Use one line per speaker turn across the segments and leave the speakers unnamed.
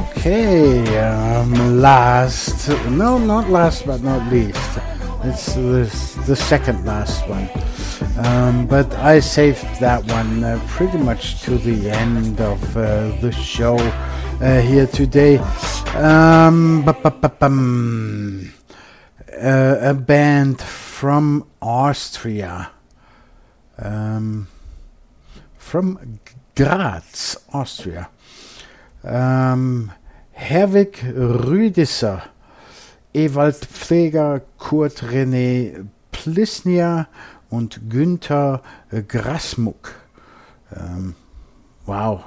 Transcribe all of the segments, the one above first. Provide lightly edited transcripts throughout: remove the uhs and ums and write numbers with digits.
Okay, last, no, not last but not least. It's the second last one. But I saved that one pretty much to the end of the show here today. A band from Austria, from Graz, Austria. Herwig Rüdiger, Ewald Pfleger, Kurt René Plisnier und Günther Grasmuck. Wow.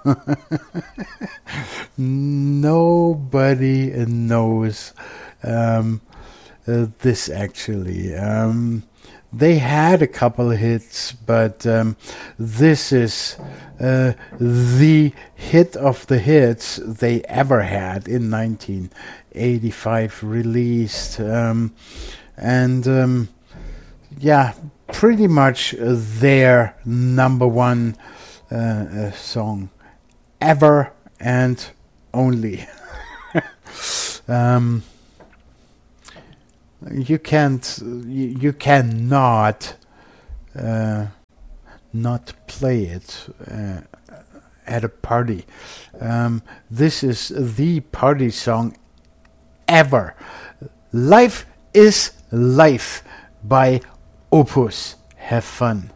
Nobody knows this actually. They had a couple of hits, but this is the hit of the hits they ever had in 1985 released. Yeah, pretty much their number one song ever and only. You cannot not play it at a party. This is the party song ever. Life is Life by Opus. Have fun.